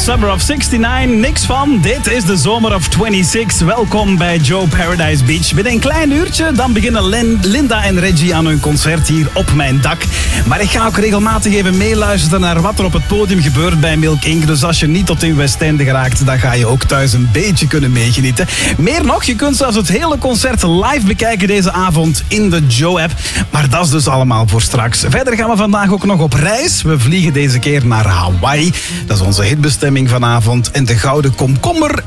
Summer of 69, niks van. Dit is de zomer of 26. Welkom bij Joe Paradise Beach. Binnen een klein uurtje dan beginnen Linda en Reggie aan hun concert hier op mijn dak. Maar ik ga ook regelmatig even meeluisteren naar wat er op het podium gebeurt bij Milk Inc. Dus als je niet tot in Westende geraakt, dan ga je ook thuis een beetje kunnen meegenieten. Meer nog, je kunt zelfs het hele concert live bekijken deze avond in de Joe-app. Maar dat is dus allemaal voor straks. Verder gaan we vandaag ook nog op reis. We vliegen deze keer naar Hawaii. Dat is onze hitbestemming vanavond. En de Gouden Komkommer